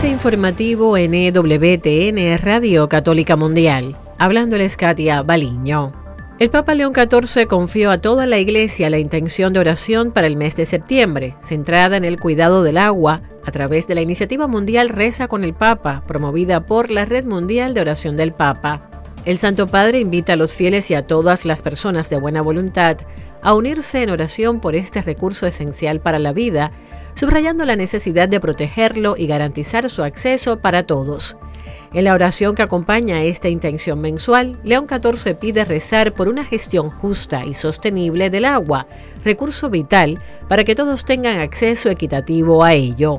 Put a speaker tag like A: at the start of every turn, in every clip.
A: Avance informativo en EWTN Radio Católica Mundial. Hablándoles Katia Baliño. El Papa León XIV confió a toda la Iglesia la intención de oración para el mes de septiembre, centrada en el cuidado del agua, a través de la iniciativa mundial Reza con el Papa, promovida por la Red Mundial de Oración del Papa. El Santo Padre invita a los fieles y a todas las personas de buena voluntad a unirse en oración por este recurso esencial para la vida, subrayando la necesidad de protegerlo y garantizar su acceso para todos. En la oración que acompaña a esta intención mensual, León XIV pide rezar por una gestión justa y sostenible del agua, recurso vital para que todos tengan acceso equitativo a ello.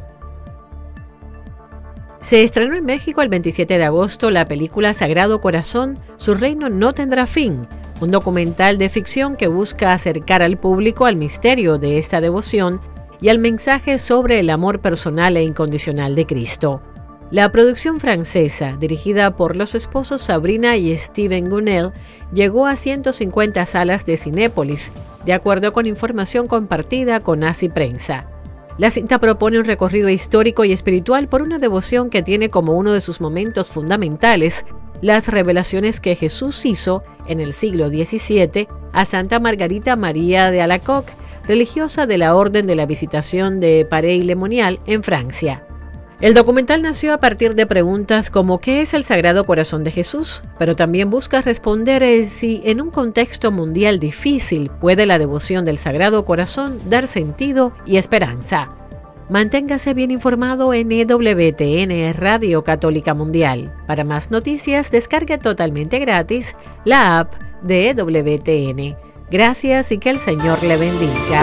A: Se estrenó en México el 27 de agosto la película Sagrado Corazón, Su Reino No Tendrá Fin, un documental de ficción que busca acercar al público al misterio de esta devoción y al mensaje sobre el amor personal e incondicional de Cristo. La producción francesa, dirigida por los esposos Sabrina y Steven Gunnell, llegó a 150 salas de Cinépolis, de acuerdo con información compartida con Así Prensa. La cinta propone un recorrido histórico y espiritual por una devoción que tiene como uno de sus momentos fundamentales las revelaciones que Jesús hizo en el siglo XVII a Santa Margarita María de Alacoque, religiosa de la Orden de la Visitación de Paray-le-Monial en Francia. El documental nació a partir de preguntas como ¿qué es el Sagrado Corazón de Jesús? Pero también busca responder si en un contexto mundial difícil puede la devoción del Sagrado Corazón dar sentido y esperanza. Manténgase bien informado en EWTN Radio Católica Mundial. Para más noticias, descargue totalmente gratis la app de EWTN. Gracias y que el Señor le bendiga.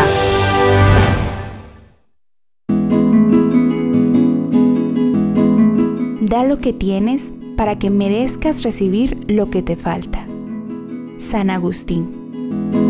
B: Da lo que tienes para que merezcas recibir lo que te falta. San Agustín.